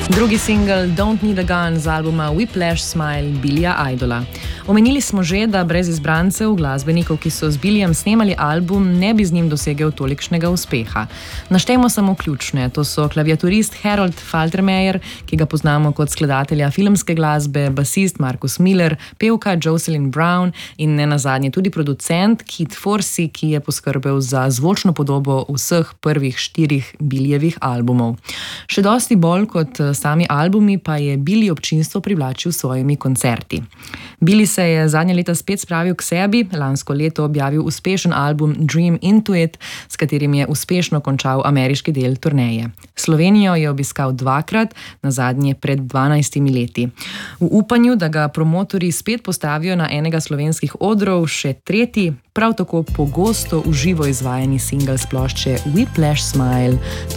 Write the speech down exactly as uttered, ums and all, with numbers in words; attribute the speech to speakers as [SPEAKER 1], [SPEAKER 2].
[SPEAKER 1] Drugi singel Don't Need a Gun z albuma Whiplash Smile Billija Idola. Omenili smo že, da brez izbrancev, glasbenikov, ki so z Billijem snemali album, ne bi z njim dosegel tolikšnega uspeha. Naštejmo samo ključne. To so klaviaturist Harold Faltermeyer, ki ga poznamo kot skladatelja filmske glasbe, basist Marcus Miller, pevka Jocelyn Brown in nenazadnje tudi producent Kit Forsey, ki je poskrbel za zvočno podobo vseh prvih štirih Billijevih albumov. Še dosti bolj kot sami albumi pa je Billy občinstvo privlačil s svojimi koncerti. Billy se je zadnje leta spet spravil k sebi, lansko leto objavil uspešen album Dream Into It, s katerim je uspešno končal ameriški del turneje. Slovenijo je obiskal dvakrat, nazadnje pred dvanajstimi leti. V upanju, da ga promotorji spet postavijo na enega slovenskih odrov, še tretji, prav tako pogosto v živo izvajani singel s plošče Whiplash Smile,